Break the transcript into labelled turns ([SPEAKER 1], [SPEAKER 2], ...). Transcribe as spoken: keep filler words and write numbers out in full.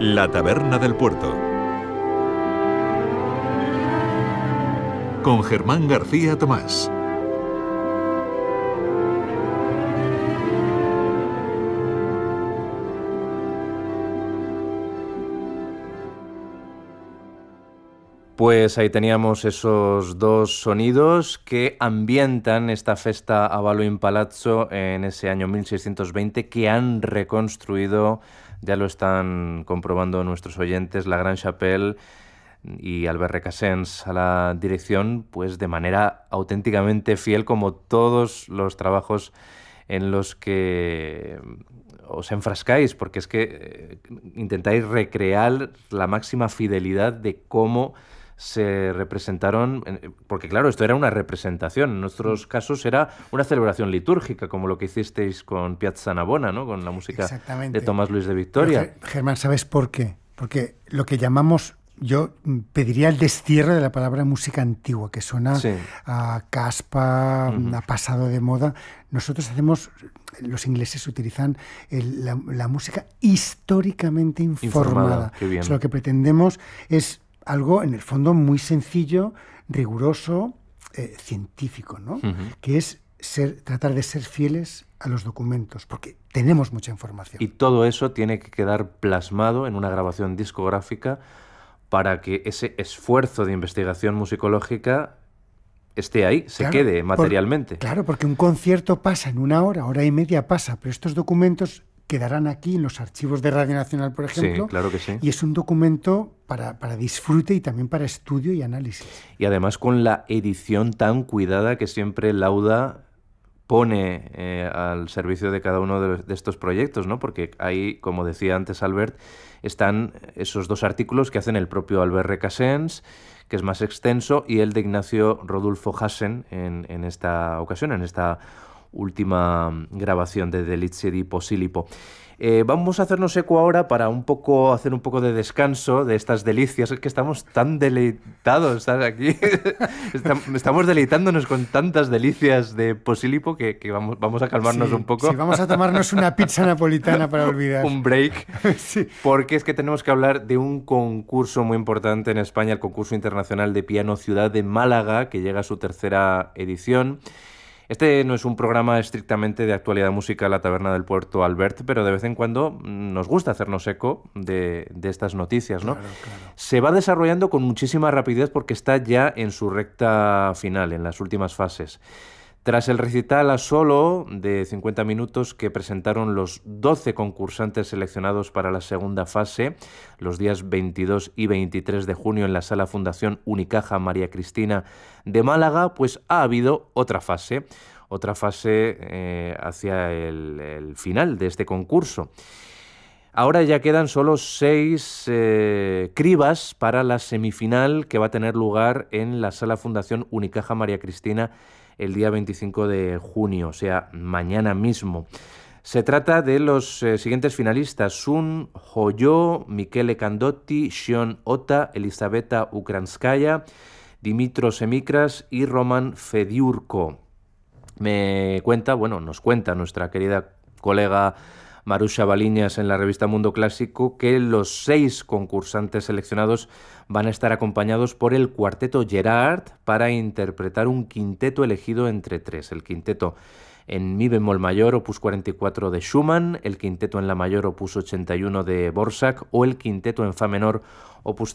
[SPEAKER 1] La Taberna del Puerto, con Germán García Tomás.
[SPEAKER 2] Pues ahí teníamos esos dos sonidos que ambientan esta festa a Ballo in Palazzo en ese año mil seiscientos veinte, que han reconstruido, ya lo están comprobando nuestros oyentes, la Gran Chapelle y Albert Recasens a la dirección, pues de manera auténticamente fiel, como todos los trabajos en los que os enfrascáis, porque es que eh, intentáis recrear la máxima fidelidad de cómo se representaron, porque claro, esto era una representación, en nuestros casos era una celebración litúrgica, como lo que hicisteis con Piazza Navona, ¿no? Con la música de Tomás Luis de Victoria.
[SPEAKER 3] Pero, Germán, ¿sabes por qué? Porque lo que llamamos, yo pediría el destierro de la palabra música antigua, que suena sí. a caspa, uh-huh. a pasado de moda. Nosotros hacemos, los ingleses utilizan el, la, la música históricamente informada.
[SPEAKER 2] informada. Qué bien.
[SPEAKER 3] O sea, lo que pretendemos es algo, en el fondo, muy sencillo, riguroso, eh, científico, ¿no? Uh-huh. Que es ser, tratar de ser fieles a los documentos, porque tenemos mucha información.
[SPEAKER 2] Y todo eso tiene que quedar plasmado en una grabación discográfica para que ese esfuerzo de investigación musicológica esté ahí, se claro, quede materialmente.
[SPEAKER 3] Por, claro, porque un concierto pasa en una hora, hora y media pasa, pero estos documentos quedarán aquí en los archivos de Radio Nacional, por ejemplo.
[SPEAKER 2] Sí, claro que sí.
[SPEAKER 3] Y es un documento para, para disfrute y también para estudio y análisis.
[SPEAKER 2] Y además con la edición tan cuidada que siempre Lauda pone eh, al servicio de cada uno de, de estos proyectos, ¿no? Porque ahí, como decía antes Albert, están esos dos artículos que hacen el propio Albert Recasens, que es más extenso, y el de Ignacio Rodulfo Hassen en, en esta ocasión, en esta última grabación de Delizie di Posillipo. Eh, vamos a hacernos eco ahora para un poco hacer un poco de descanso de estas delicias. Es que estamos tan deleitados, ¿sabes? Aquí estamos deleitándonos con tantas delicias de Posillipo que, que vamos, vamos a calmarnos
[SPEAKER 3] sí,
[SPEAKER 2] un poco.
[SPEAKER 3] Sí, vamos a tomarnos una pizza napolitana para olvidar.
[SPEAKER 2] Un break, sí. Porque es que tenemos que hablar de un concurso muy importante en España, el Concurso Internacional de Piano Ciudad de Málaga, que llega a su tercera edición. Este no es un programa estrictamente de actualidad musical, La Taberna del Puerto, Albert, pero de vez en cuando nos gusta hacernos eco de, de estas noticias, ¿no?
[SPEAKER 3] Claro, claro.
[SPEAKER 2] Se va desarrollando con muchísima rapidez porque está ya en su recta final, en las últimas fases. Tras el recital a solo de cincuenta minutos que presentaron los doce concursantes seleccionados para la segunda fase, los días veintidós y veintitrés de junio en la Sala Fundación Unicaja María Cristina de Málaga, pues ha habido otra fase, otra fase eh, hacia el, el final de este concurso. Ahora ya quedan solo seis eh, cribas para la semifinal que va a tener lugar en la Sala Fundación Unicaja María Cristina el día veinticinco de junio, o sea, mañana mismo. Se trata de los eh, siguientes finalistas: Sun Hoyo, Michele Candotti, Shion Ota, Elisabetta Ukranskaya, Dimitros Semikras y Roman Fediurko. Me cuenta, bueno, nos cuenta nuestra querida colega Marusha Baliñas en la revista Mundo Clásico que los seis concursantes seleccionados van a estar acompañados por el Cuarteto Gerard para interpretar un quinteto elegido entre tres. El quinteto en mi bemol mayor, opus cuarenta y cuatro de Schumann, el quinteto en la mayor, opus ochenta y uno de Dvořák, o el quinteto en fa menor, opus